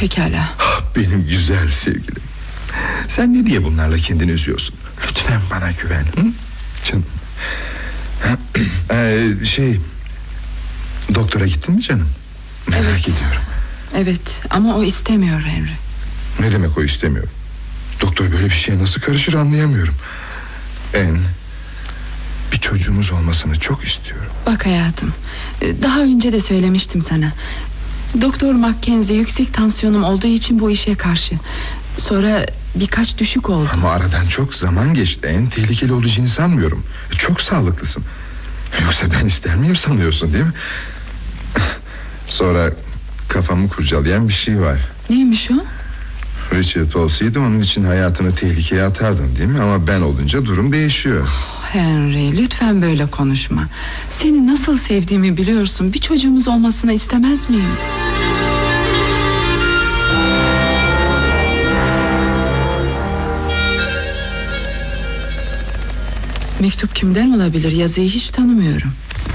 Pekala. Benim güzel sevgilim, sen ne diye bunlarla kendini üzüyorsun? Lütfen bana güven, hı? Canım. Doktora gittin mi canım? Merak ediyorum. Evet, ama o istemiyor Henry. Ne demek o istemiyor? Doktor böyle bir şeye nasıl karışır anlayamıyorum. Bir çocuğumuz olmasını çok istiyorum. Bak hayatım, daha önce de söylemiştim sana. Doktor Mackenzie yüksek tansiyonum olduğu için bu işe karşı. Sonra birkaç düşük oldu. Ama aradan çok zaman geçti. Tehlikeli olacağını sanmıyorum. Çok sağlıklısın. Yoksa ben ister miyim sanıyorsun, değil mi? Sonra kafamı kurcalayan bir şey var. Neymiş o? Richard olsaydı onun için hayatını tehlikeye atardın, değil mi? Ama ben olunca durum değişiyor. Henry, lütfen böyle konuşma. Seni nasıl sevdiğimi biliyorsun. Bir çocuğumuz olmasını istemez miyim? Mektup kimden olabilir? Yazıyı hiç tanımıyorum.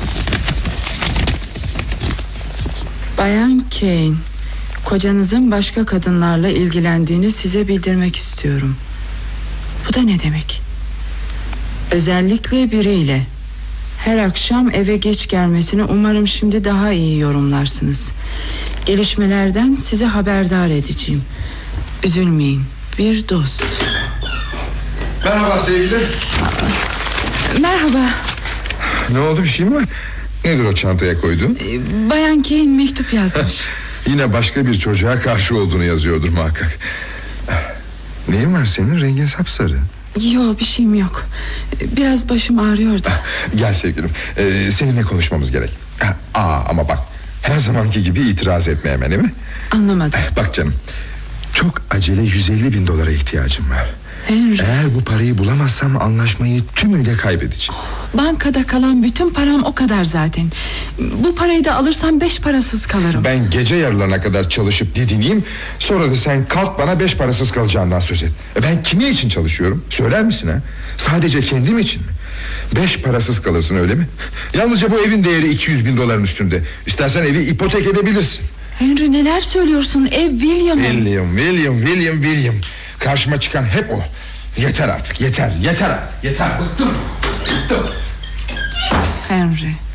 Bayan Kane, kocanızın başka kadınlarla ilgilendiğini size bildirmek istiyorum. Bu da ne demek? Özellikle biriyle. Her akşam eve geç gelmesini umarım şimdi daha iyi yorumlarsınız. Gelişmelerden size haberdar edeceğim. Üzülmeyin, bir dost. Merhaba sevgilim. Merhaba. Ne oldu, bir şey mi var? Nedir o çantaya koydun? Bayan Kane mektup yazmış. Yine başka bir çocuğa karşı olduğunu yazıyordur muhakkak. Neyin var senin? Rengin sapsarı. Yok, bir şeyim yok. Biraz başım ağrıyor da. Gel sevgilim, seninle konuşmamız gerek. Ama bak, her zamanki gibi itiraz etme hemen, değil mi? Anlamadım. Bak canım, çok acele 150.000 dolara ihtiyacım var. Henry. Eğer bu parayı bulamazsam anlaşmayı tümüyle kaybedeceğim. Bankada kalan bütün param o kadar zaten. Bu parayı da alırsam 5 parasız kalırım. Ben gece yarılarına kadar çalışıp didineyim, sonra da sen kalk bana 5 parasız kalacağından söz et. Ben kimin için çalışıyorum? Söyler misin ha? Sadece kendim için mi? 5 parasız kalırsın, öyle mi? Yalnızca bu evin değeri 200.000 doların üstünde. İstersen evi ipotek edebilirsin. Henry, neler söylüyorsun? Ev William'ın. William. Karşıma çıkan hep o. Yeter artık, yeter. Bıktım. Henry,